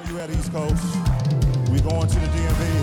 You at East Coast. We going to the DMV.